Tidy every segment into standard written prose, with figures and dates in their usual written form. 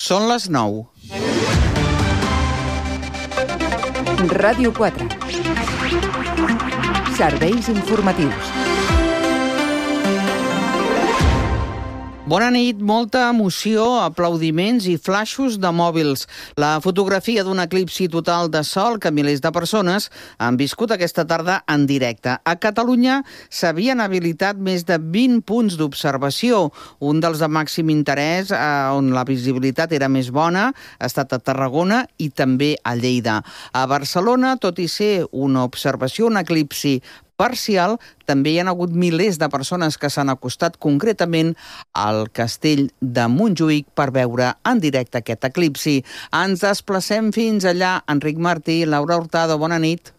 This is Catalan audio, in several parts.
Són les 9. Ràdio 4. Serveis informatius. Bona nit, molta emoció, aplaudiments i flaixos de mòbils. La fotografia d'un eclipsi total de sol que milers de persones han viscut aquesta tarda en directe. A Catalunya s'havien habilitat més de 20 punts d'observació. Un dels de màxim interès, on la visibilitat era més bona, ha estat a Tarragona i també a Lleida. A Barcelona, tot i ser una observació, un eclipsi parcial, també hi ha hagut milers de persones que s'han acostat concretament al castell de Montjuïc per veure en directe aquest eclipsi. Ens desplacem fins allà. Enric Martí, Laura Hurtado, bona nit.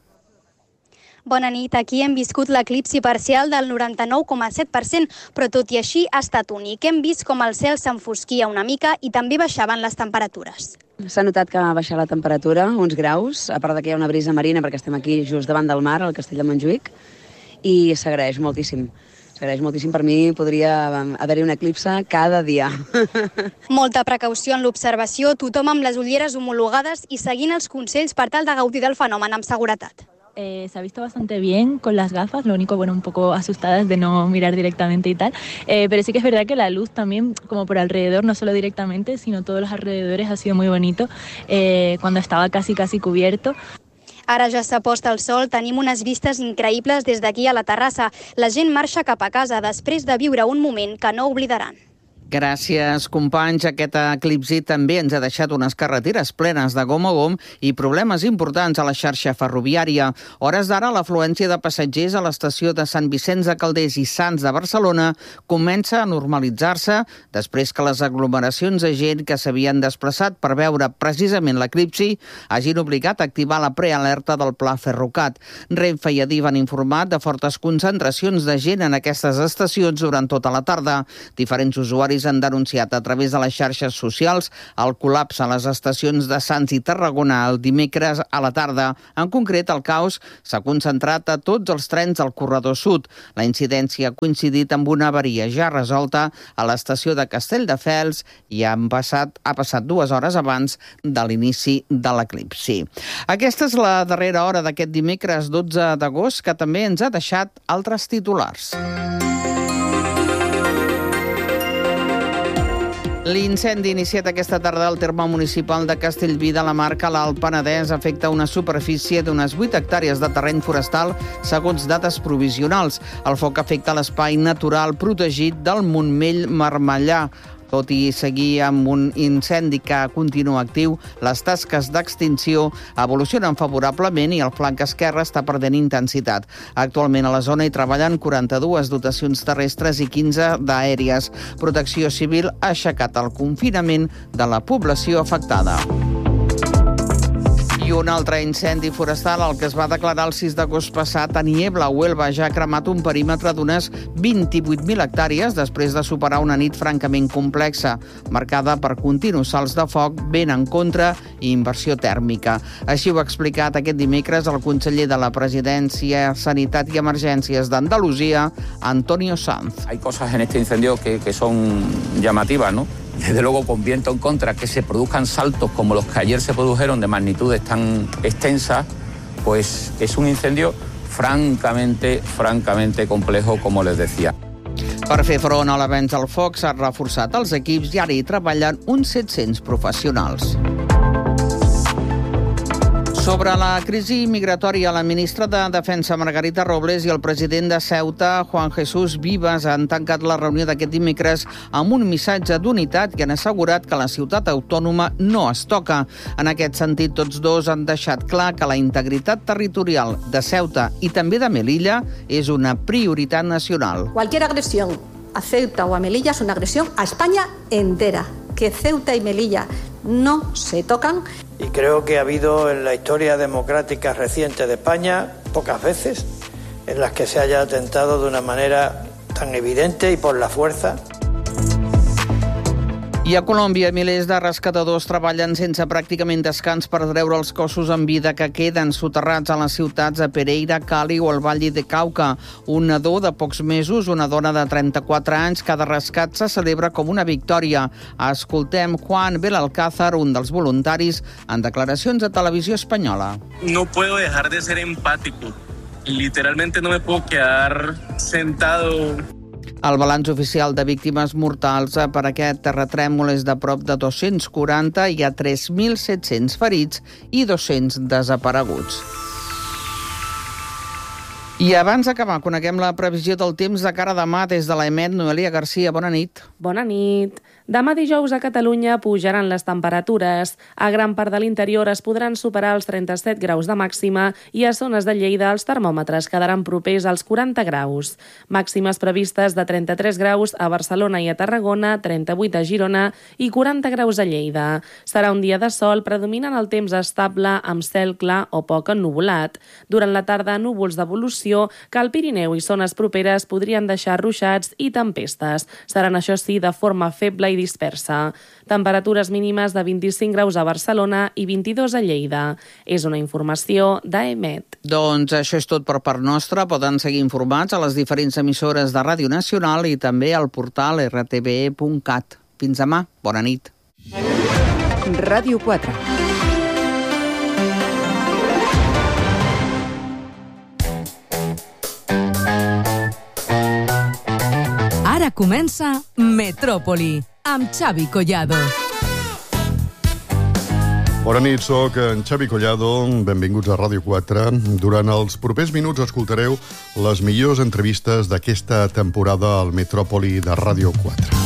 Bona nit. Aquí hem viscut l'eclipsi parcial del 99,7%, però tot i així ha estat únic. Hem vist com el cel s'enfosquia una mica i també baixaven les temperatures. S'ha notat que ha baixat la temperatura, uns graus, a part que hi ha una brisa marina perquè estem aquí just davant del mar, al castell de Montjuïc, i s'agraeix moltíssim. S'agraeix moltíssim. Per mi podria haver-hi un eclipse cada dia. Molta precaució en l'observació, tothom amb les ulleres homologades i seguint els consells per tal de gaudir del fenomen amb seguretat. Se ha visto bastante bien con las gafas, lo único, un poco asustadas de no mirar directamente y tal, pero sí que es verdad que la luz también, como por alrededor, no solo directamente, sino todos los alrededores, ha sido muy bonito, cuando estava casi cubierto. Ara ja s'ha post el sol, tenim unes vistes increïbles des d'aquí a la terrassa. La gent marxa cap a casa després de viure un moment que no oblidaran. Gràcies, companys. Aquest eclipsi també ens ha deixat unes carreteres plenes de gom a gom i problemes importants a la xarxa ferroviària. Hores d'ara, l'afluència de passatgers a l'estació de Sant Vicenç de Calders i Sants de Barcelona comença a normalitzar-se després que les aglomeracions de gent que s'havien desplaçat per veure precisament l'eclipsi hagin obligat a activar la prealerta del Pla Ferrocat. Renfe i Adif han informat de fortes concentracions de gent en aquestes estacions durant tota la tarda. Diferents usuaris han denunciat a través de les xarxes socials el col·lapse a les estacions de Sants i Tarragona el dimecres a la tarda. En concret, el caos s'ha concentrat a tots els trens del corredor sud. La incidència ha coincidit amb una avaria ja resolta a l'estació de Castelldefels i ha passat 2 hores abans de l'inici de l'eclipsi. Aquesta és la darrera hora d'aquest dimecres 12 d'agost, que també ens ha deixat altres titulars. L'incendi iniciat aquesta tarda al terme municipal de Castellví de la Marca, a l'Alt Penedès, afecta una superfície d'unes 8 hectàrees de terreny forestal segons dates provisionals. El foc afecta l'espai natural protegit del Montmell Marmellà. Tot i seguir amb un incendi que continua actiu, les tasques d'extinció evolucionen favorablement i el flanc esquerre està perdent intensitat. Actualment a la zona hi treballen 42 dotacions terrestres i 15 d'aèries. Protecció Civil ha aixecat el confinament de la població afectada. I un altre incendi forestal, el que es va declarar el 6 d'agost passat a Niebla, Huelva, ja ha cremat un perímetre d'unes 28.000 hectàrees després de superar una nit francament complexa, marcada per continus salts de foc, vent en contra i inversió tèrmica. Així ho ha explicat aquest dimecres el conseller de la Presidència, Sanitat i Emergències d'Andalusia, Antonio Sanz. Hay cosas en este incendio que son llamativas, ¿no? Desde luego, con viento en contra, que se produzcan saltos como los que ayer se produjeron de magnitudes tan extensas, pues es un incendio francamente complejo, como les decía. Per fer front a l'avenç del foc s'han reforçat els equips i ara hi treballen uns 700 professionals. Sobre la crisi migratòria, la ministra de Defensa, Margarita Robles, i el president de Ceuta, Juan Jesús Vivas, han tancat la reunió d'aquest dimecres amb un missatge d'unitat i han assegurat que la ciutat autònoma no es toca. En aquest sentit, tots dos han deixat clar que la integritat territorial de Ceuta i també de Melilla és una prioritat nacional. Cualquier agresión a Ceuta o a Melilla es una agresión a España entera. Que Ceuta y Melilla no se tocan. Y creo que ha habido en la historia democrática reciente de España pocas veces en las que se haya atentado de una manera tan evidente y por la fuerza. I a Colòmbia, milers de rescatadors treballen sense pràcticament descans per treure els cossos en vida que queden soterrats a les ciutats de Pereira, Cali o el Valle de Cauca. Un nadó de pocs mesos, una dona de 34 anys, cada rescat se celebra com una victòria. Escoltem Juan Belalcázar, un dels voluntaris, en declaracions a Televisió Espanyola. No puedo dejar de ser empático. Literalmente no me puedo quedar sentado. El balanç oficial de víctimes mortals per aquest terratrèmol és de prop de 240, hi ha 3.700 ferits i 200 desapareguts. I abans d'acabar, coneguem la previsió del temps de cara a demà des de l'EMET. Noelia Garcia, bona nit. Bona nit. Demà dijous a Catalunya pujaran les temperatures. A gran part de l'interior es podran superar els 37 graus de màxima i a zones de Lleida els termòmetres quedaran propers als 40 graus. Màximes previstes de 33 graus a Barcelona i a Tarragona, 38 a Girona i 40 graus a Lleida. Serà un dia de sol predominant el temps estable amb cel clar o poc ennuvolat. Durant la tarda, núvols d'evolució que al Pirineu i zones properes podrien deixar ruixats i tempestes. Seran, això sí, de forma feble i dispersa. Temperatures mínimes de 25 graus a Barcelona i 22 a Lleida. És una informació d'EMET. Doncs això és tot per part nostra. Poden seguir informats a les diferents emissores de Ràdio Nacional i també al portal rtve.cat. Fins demà. Bona nit. Ràdio 4. Ara comença Metròpoli, amb Xavi Collado. Bona nit, soc en Xavi Collado. Benvinguts a Ràdio 4. Durant els propers minuts escoltareu les millors entrevistes d'aquesta temporada al Metròpoli de Ràdio 4.